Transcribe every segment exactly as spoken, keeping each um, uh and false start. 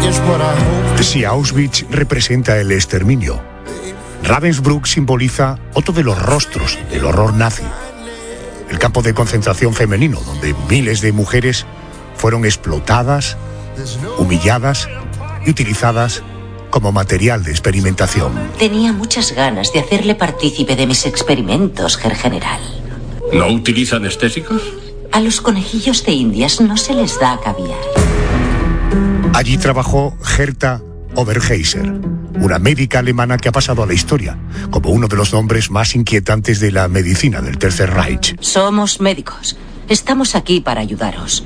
Si Auschwitz representa el exterminio, Ravensbrück simboliza otro de los rostros del horror nazi. El campo de concentración femenino, donde miles de mujeres fueron explotadas, humilladas y utilizadas como material de experimentación. Tenía muchas ganas de hacerle partícipe de mis experimentos, Herr General. ¿No utiliza anestésicos? A los conejillos de Indias no se les da caviar. Allí trabajó Hertha Oberheiser, una médica alemana que ha pasado a la historia como uno de los nombres más inquietantes de la medicina del Tercer Reich. Somos médicos. Estamos aquí para ayudaros.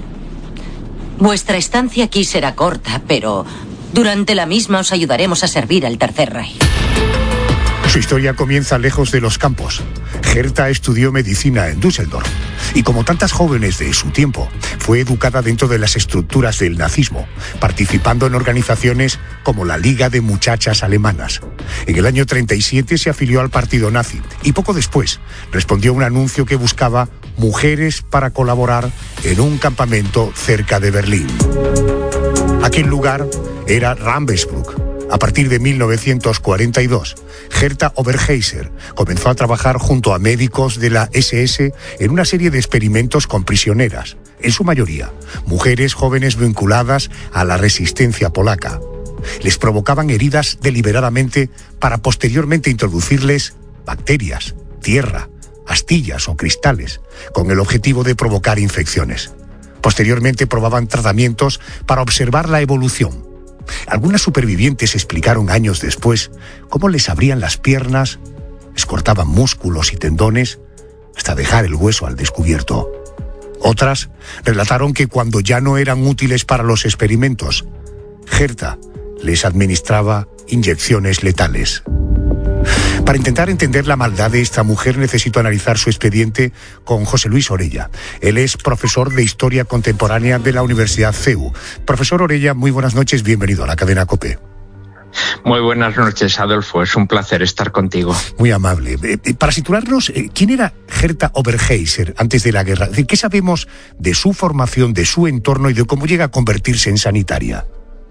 Vuestra estancia aquí será corta, pero durante la misma os ayudaremos a servir al Tercer Reich. Su historia comienza lejos de los campos. Hertha estudió medicina en Düsseldorf y, como tantas jóvenes de su tiempo, fue educada dentro de las estructuras del nazismo, participando en organizaciones como la Liga de Muchachas Alemanas. En el año treinta y siete se afilió al partido nazi y poco después respondió a un anuncio que buscaba mujeres para colaborar en un campamento cerca de Berlín. Aquel lugar era Ravensbrück. A partir de mil novecientos cuarenta y dos, Hertha Oberheiser comenzó a trabajar junto a médicos de la ese ese en una serie de experimentos con prisioneras, en su mayoría mujeres jóvenes vinculadas a la resistencia polaca. Les provocaban heridas deliberadamente para posteriormente introducirles bacterias, tierra, astillas o cristales, con el objetivo de provocar infecciones. Posteriormente probaban tratamientos para observar la evolución. Algunas supervivientes explicaron años después cómo les abrían las piernas, les cortaban músculos y tendones hasta dejar el hueso al descubierto. Otras relataron que cuando ya no eran útiles para los experimentos, Hertha les administraba inyecciones letales. Para intentar entender la maldad de esta mujer necesito analizar su expediente con José Luis Orella. Él es profesor de Historia Contemporánea de la Universidad C E U. Profesor Orella, muy buenas noches, bienvenido a la cadena COPE. Muy buenas noches, Adolfo, es un placer estar contigo. Muy amable. Eh, para situarnos, eh, ¿quién era Hertha Oberheiser antes de la guerra? Es decir, ¿qué sabemos de su formación, de su entorno y de cómo llega a convertirse en sanitaria?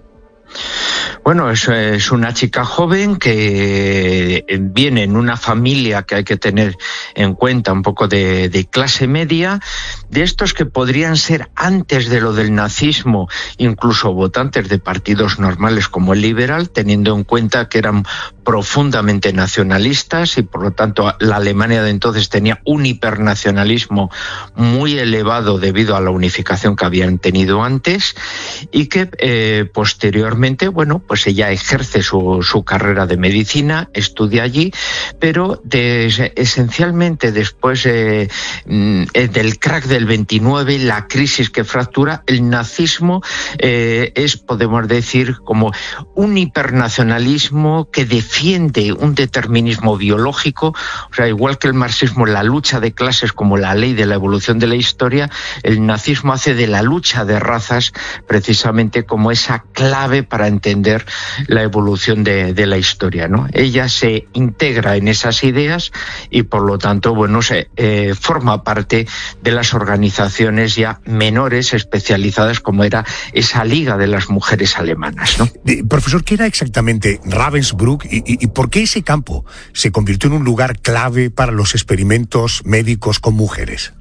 Bueno, es, es una chica joven que viene en una familia que hay que tener en cuenta un poco de, de clase media, de estos que podrían ser antes de lo del nazismo, incluso votantes de partidos normales como el liberal, teniendo en cuenta que eran profundamente nacionalistas y por lo tanto la Alemania de entonces tenía un hipernacionalismo muy elevado debido a la unificación que habían tenido antes y que eh, posteriormente, bueno, pues ella ejerce su, su carrera de medicina, estudia allí, pero de, esencialmente después eh, del crack del veintinueve, la crisis que fractura, el nazismo eh, es, podemos decir, como un hipernacionalismo que defiende un determinismo biológico, o sea, igual que el marxismo, la lucha de clases como la ley de la evolución de la historia, el nazismo hace de la lucha de razas precisamente como esa clave para entender la evolución de, de la historia, ¿no? Ella se integra en esas ideas y por lo tanto, bueno, se eh, forma parte de las organizaciones ya menores especializadas como era esa Liga de las Mujeres Alemanas, ¿no? Eh, profesor, ¿qué era exactamente Ravensbrück y, y, y por qué ese campo se convirtió en un lugar clave para los experimentos médicos con mujeres?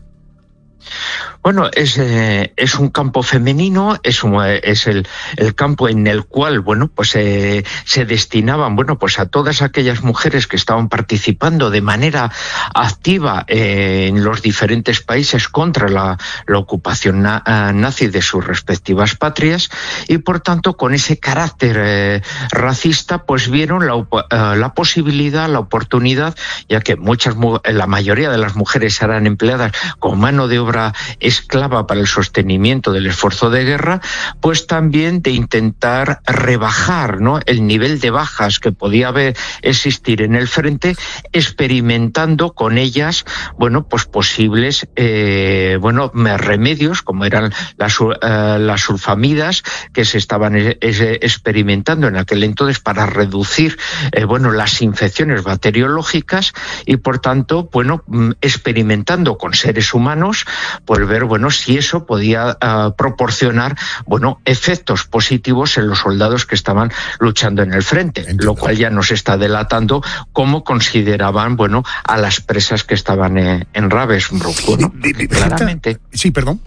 Bueno, es, eh, es un campo femenino, es, un, es el, el campo en el cual, bueno, pues eh, se destinaban, bueno, pues a todas aquellas mujeres que estaban participando de manera activa eh, en los diferentes países contra la, la ocupación na, nazi de sus respectivas patrias y, por tanto, con ese carácter eh, racista, pues vieron la, uh, la posibilidad, la oportunidad, ya que muchas, la mayoría de las mujeres eran empleadas como mano de obra esclava para el sostenimiento del esfuerzo de guerra, pues también de intentar rebajar, ¿no?, el nivel de bajas que podía haber existir en el frente, experimentando con ellas, bueno, pues posibles, eh, bueno, remedios, como eran las, uh, las sulfamidas, que se estaban eh, experimentando en aquel entonces para reducir, eh, bueno, las infecciones bacteriológicas y, por tanto, bueno, experimentando con seres humanos, pues ver ver, bueno, si eso podía uh, proporcionar, bueno, efectos positivos en los soldados que estaban luchando en el frente, Entiendo. Lo cual ya nos está delatando cómo consideraban, bueno, a las presas que estaban en, en Ravensbrück, ¿no? Claramente. Sí, perdón.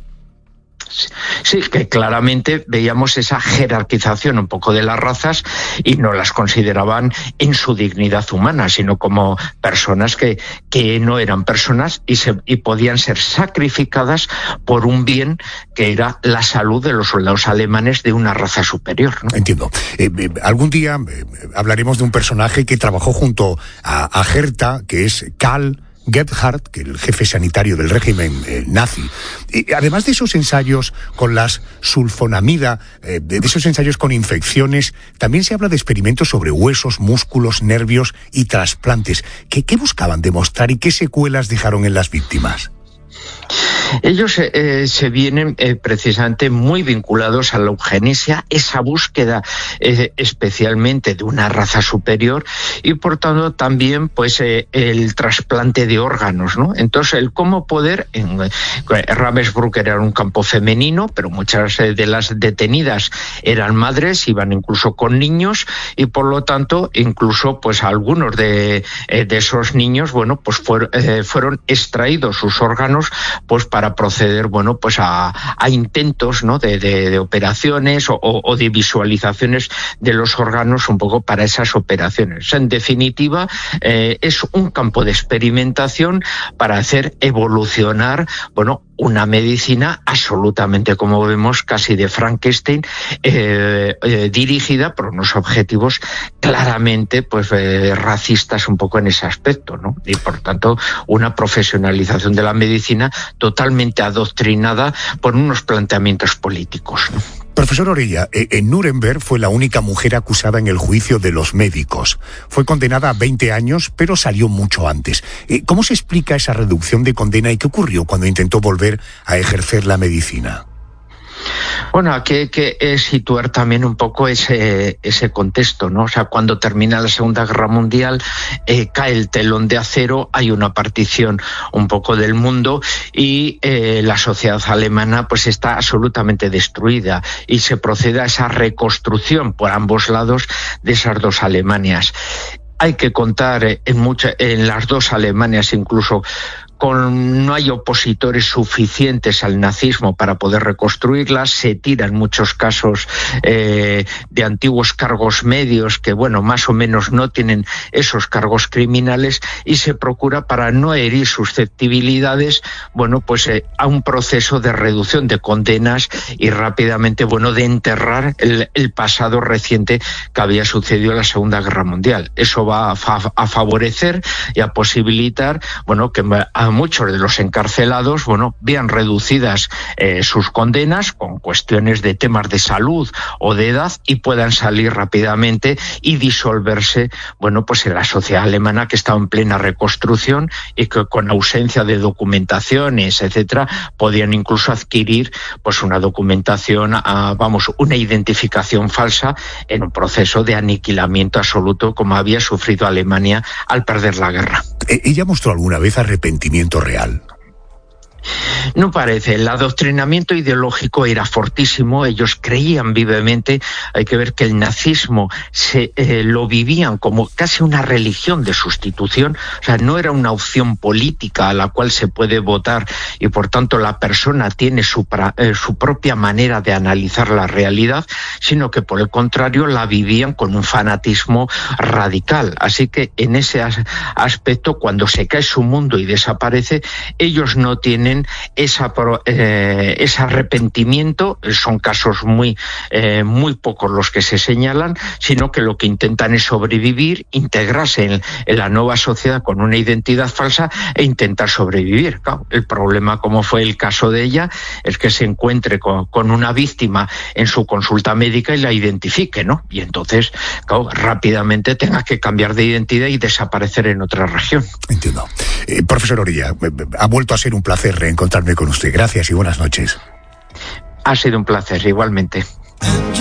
Sí, que claramente veíamos esa jerarquización un poco de las razas y no las consideraban en su dignidad humana, sino como personas que, que no eran personas y, se, y podían ser sacrificadas por un bien que era la salud de los soldados alemanes de una raza superior, ¿no? Entiendo. Eh, eh, algún día eh, hablaremos de un personaje que trabajó junto a, a Hertha, que es Karl Gebhardt, que el jefe sanitario del régimen eh, nazi. Y además de esos ensayos con las sulfonamida, eh, de, de esos ensayos con infecciones, también se habla de experimentos sobre huesos, músculos, nervios y trasplantes. ¿Qué, qué buscaban demostrar y qué secuelas dejaron en las víctimas? Ellos eh, se vienen eh, precisamente muy vinculados a la eugenesia, esa búsqueda eh, especialmente de una raza superior y por tanto también pues eh, el trasplante de órganos, ¿no? Entonces el cómo poder, en eh, Ravensbrück era un campo femenino, pero muchas eh, de las detenidas eran madres, iban incluso con niños y por lo tanto incluso pues algunos de, eh, de esos niños, bueno, pues fuer, eh, fueron extraídos sus órganos pues para proceder, bueno, pues a, a intentos, ¿no? de, de, de operaciones o, o de visualizaciones de los órganos un poco para esas operaciones. En definitiva, eh, es un campo de experimentación para hacer evolucionar, bueno, una medicina absolutamente, como vemos, casi de Frankenstein, eh, eh, dirigida por unos objetivos claramente pues eh, racistas un poco en ese aspecto, ¿no? Y por tanto una profesionalización de la medicina totalmente adoctrinada por unos planteamientos políticos, ¿no? Profesor Orella, en Nuremberg fue la única mujer acusada en el juicio de los médicos. Fue condenada a veinte años, pero salió mucho antes. ¿Cómo se explica esa reducción de condena y qué ocurrió cuando intentó volver a ejercer la medicina? Bueno, aquí hay que eh, situar también un poco ese, ese contexto, ¿no? O sea, cuando termina la Segunda Guerra Mundial, eh, cae el telón de acero, hay una partición un poco del mundo y eh, la sociedad alemana pues está absolutamente destruida y se procede a esa reconstrucción por ambos lados de esas dos Alemanias. Hay que contar en, mucha, en las dos Alemanias incluso con, no hay opositores suficientes al nazismo para poder reconstruirlas, se tira en muchos casos eh, de antiguos cargos medios que, bueno, más o menos no tienen esos cargos criminales y se procura, para no herir susceptibilidades, bueno, pues eh, a un proceso de reducción de condenas y rápidamente, bueno, de enterrar el, el pasado reciente que había sucedido en la Segunda Guerra Mundial. Eso va a, fa- a favorecer y a posibilitar, bueno, que a muchos de los encarcelados, bueno, vean reducidas eh, sus condenas con cuestiones de temas de salud o de edad y puedan salir rápidamente y disolverse, bueno, pues en la sociedad alemana que estaba en plena reconstrucción y que con ausencia de documentaciones, etcétera, podían incluso adquirir, pues una documentación, a, vamos, una identificación falsa en un proceso de aniquilamiento absoluto como había sufrido Alemania al perder la guerra. ¿Ella mostró alguna vez arrepentimiento real? No parece. El adoctrinamiento ideológico era fortísimo. Ellos creían vivemente. Hay que ver que el nazismo se eh, lo vivían como casi una religión de sustitución. O sea, no era una opción política a la cual se puede votar y por tanto la persona tiene su, pra, eh, su propia manera de analizar la realidad, sino que por el contrario la vivían con un fanatismo radical. Así que en ese as- aspecto, cuando se cae su mundo y desaparece, ellos no tienen esa, eh, ese arrepentimiento. Son casos muy, eh, muy pocos los que se señalan, sino que lo que intentan es sobrevivir, integrarse en, en la nueva sociedad con una identidad falsa e intentar sobrevivir. Claro, el problema, como fue el caso de ella, es que se encuentre con, con una víctima en su consulta médica y la identifique, ¿no? Y entonces, claro, rápidamente tenga que cambiar de identidad y desaparecer en otra región. Entiendo. Eh, profesor Orella, ha vuelto a ser un placer reencontrarme con usted. Gracias y buenas noches. Ha sido un placer, igualmente.